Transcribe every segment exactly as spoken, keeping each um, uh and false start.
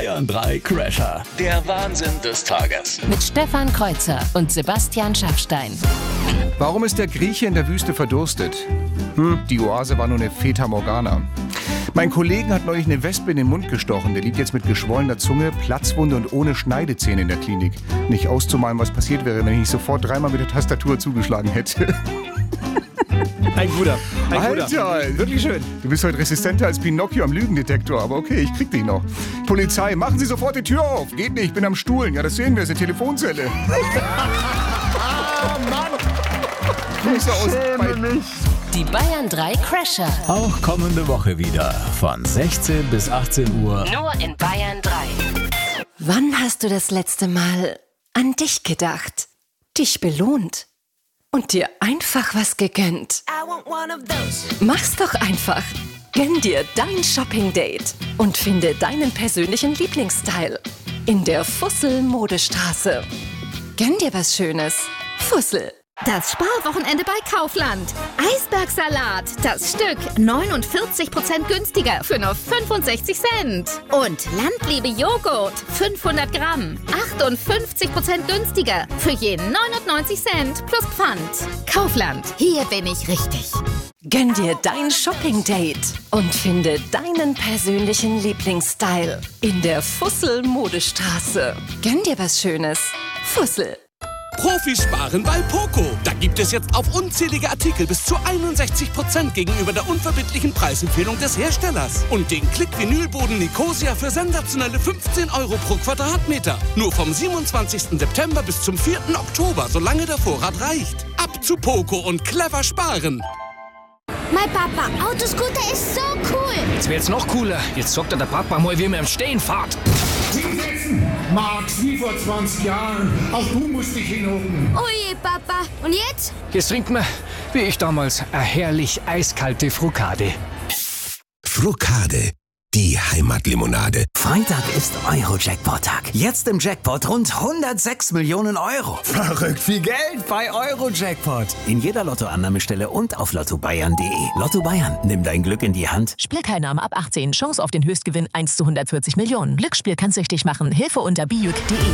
Bayern drei Crasher. Der Wahnsinn des Tages. Mit Stefan Kreuzer und Sebastian Schaffstein. Warum ist der Grieche in der Wüste verdurstet? Hm, die Oase war nur eine Fata Morgana. Mein Kollegen hat neulich eine Wespe in den Mund gestochen. Der liegt jetzt mit geschwollener Zunge, Platzwunde und ohne Schneidezähne in der Klinik. Nicht auszumalen, was passiert wäre, wenn ich nicht sofort dreimal mit der Tastatur zugeschlagen hätte. Ein guter. Ein Alter, guter. Wirklich schön. Du bist heute resistenter als Pinocchio am Lügendetektor, aber okay, ich krieg dich noch. Polizei, machen Sie sofort die Tür auf. Geht nicht, ich bin am Stuhlen. Ja, das sehen wir, ist eine Telefonzelle. Ah, Mann. Grüße aus Bayern. Die Bayern drei Crasher. Auch kommende Woche wieder von sechzehn bis achtzehn Uhr. Nur in Bayern drei. Wann hast du das letzte Mal an dich gedacht? Dich belohnt? Und dir einfach was gegönnt? Mach's doch einfach. Gönn dir dein Shopping-Date und finde deinen persönlichen Lieblingsstyle in der Fussel-Modestraße. Gönn dir was Schönes. Fussel. Das Sparwochenende bei Kaufland. Eisbergsalat, das Stück neunundvierzig Prozent günstiger für nur fünfundsechzig Cent. Und Landliebe Joghurt, fünfhundert Gramm, achtundfünfzig Prozent günstiger für je neunundneunzig Cent plus Pfand. Kaufland, hier bin ich richtig. Gönn dir dein Shopping-Date und finde deinen persönlichen Lieblingsstyle in der Fussel-Modestraße. Gönn dir was Schönes. Fussel. Profis sparen bei Poco. Da gibt es jetzt auf unzählige Artikel bis zu einundsechzig Prozent gegenüber der unverbindlichen Preisempfehlung des Herstellers. Und den Klick-Vinylboden Nicosia für sensationelle fünfzehn Euro pro Quadratmeter. Nur vom siebenundzwanzigsten September bis zum vierten Oktober, solange der Vorrat reicht. Ab zu Poco und clever sparen. Mein Papa, Autoscooter ist so cool. Jetzt wird's noch cooler. Jetzt sagt er der Papa mal, wie man im Stehen fährt. Hinsetzen! Max, wie vor zwanzig Jahren. Auch du musst dich hinhocken. Oh je, Papa. Und jetzt? Jetzt trinkt man, wie ich damals, eine herrlich eiskalte Frucade. Frucade, die Heimatlimonade. Freitag ist Euro-Jackpot-Tag. Jetzt im Jackpot rund hundertsechs Millionen Euro. Verrückt viel Geld bei Euro-Jackpot. In jeder Lottoannahmestelle und auf lotto bayern punkt de. Lotto Bayern, nimm dein Glück in die Hand. Spielteilnahme ab achtzehn. Chance auf den Höchstgewinn eins zu hundertvierzig Millionen. Glücksspiel kann süchtig machen. Hilfe unter bijuk punkt de.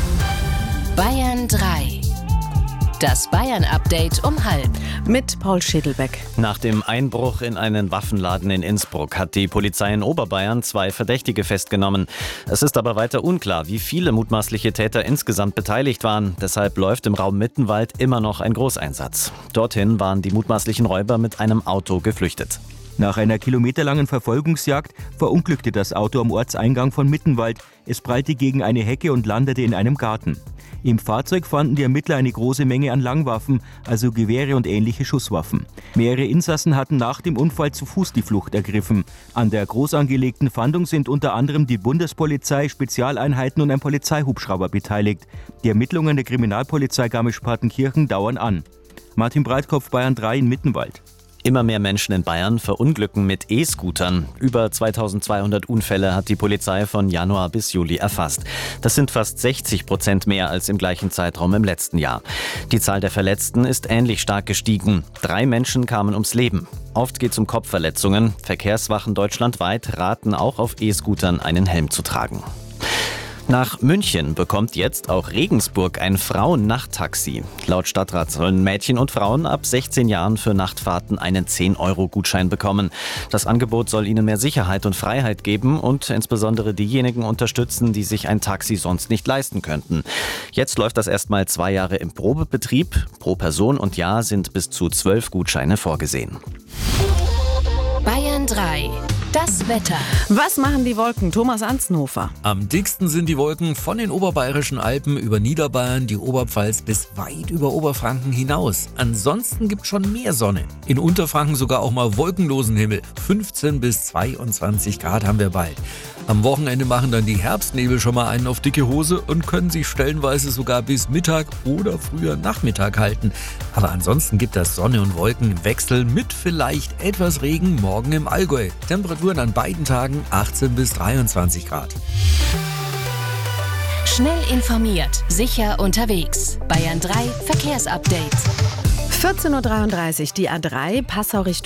Bayern drei. Das Bayern-Update um halb. Mit Paul Schädelbeck. Nach dem Einbruch in einen Waffenladen in Innsbruck hat die Polizei in Oberbayern zwei Verdächtige festgenommen. Es ist aber weiter unklar, wie viele mutmaßliche Täter insgesamt beteiligt waren. Deshalb läuft im Raum Mittenwald immer noch ein Großeinsatz. Dorthin waren die mutmaßlichen Räuber mit einem Auto geflüchtet. Nach einer kilometerlangen Verfolgungsjagd verunglückte das Auto am Ortseingang von Mittenwald. Es prallte gegen eine Hecke und landete in einem Garten. Im Fahrzeug fanden die Ermittler eine große Menge an Langwaffen, also Gewehre und ähnliche Schusswaffen. Mehrere Insassen hatten nach dem Unfall zu Fuß die Flucht ergriffen. An der groß angelegten Fahndung sind unter anderem die Bundespolizei, Spezialeinheiten und ein Polizeihubschrauber beteiligt. Die Ermittlungen der Kriminalpolizei Garmisch-Partenkirchen dauern an. Martin Breitkopf, Bayern drei in Mittenwald. Immer mehr Menschen in Bayern verunglücken mit E-Scootern. Über zweitausendzweihundert Unfälle hat die Polizei von Januar bis Juli erfasst. Das sind fast sechzig Prozent mehr als im gleichen Zeitraum im letzten Jahr. Die Zahl der Verletzten ist ähnlich stark gestiegen. Drei Menschen kamen ums Leben. Oft geht es um Kopfverletzungen. Verkehrswachen deutschlandweit raten auch auf E-Scootern einen Helm zu tragen. Nach München bekommt jetzt auch Regensburg ein Frauen-Nachttaxi. Laut Stadtrat sollen Mädchen und Frauen ab sechzehn Jahren für Nachtfahrten einen zehn Euro Gutschein bekommen. Das Angebot soll ihnen mehr Sicherheit und Freiheit geben und insbesondere diejenigen unterstützen, die sich ein Taxi sonst nicht leisten könnten. Jetzt läuft das erstmal zwei Jahre im Probebetrieb. Pro Person und Jahr sind bis zu zwölf Gutscheine vorgesehen. Bayern drei. Das Wetter. Was machen die Wolken? Thomas Ansnhofer. Am dicksten sind die Wolken von den oberbayerischen Alpen über Niederbayern, die Oberpfalz bis weit über Oberfranken hinaus. Ansonsten gibt es schon mehr Sonne. In Unterfranken sogar auch mal wolkenlosen Himmel. fünfzehn bis zweiundzwanzig Grad haben wir bald. Am Wochenende machen dann die Herbstnebel schon mal einen auf dicke Hose und können sich stellenweise sogar bis Mittag oder früher Nachmittag halten. Aber ansonsten gibt das Sonne und Wolken im Wechsel mit vielleicht etwas Regen morgen im Allgäu. Temperaturen an beiden Tagen achtzehn bis dreiundzwanzig Grad. Schnell informiert, sicher unterwegs. Bayern drei Verkehrsupdate. vierzehn Uhr dreiunddreißig, die A drei, Passau Richtung